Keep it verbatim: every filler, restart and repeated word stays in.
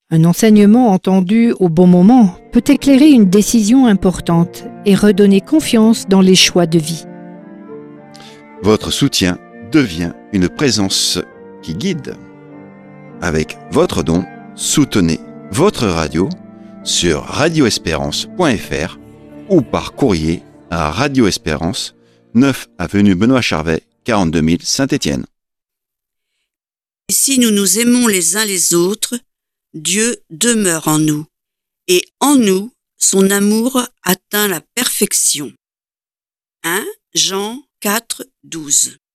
Un enseignement entendu au bon moment peut éclairer une décision importante et redonner confiance dans les choix de vie. Votre soutien devient une présence qui guide. Avec votre don, soutenez votre radio sur radio espérance point f r ou par courrier à Radio Espérance, neuf avenue Benoît Charvet, quarante-deux mille Saint-Étienne. Et si nous nous aimons les uns les autres, Dieu demeure en nous, et en nous, son amour atteint la perfection. un Jean quatre, douze.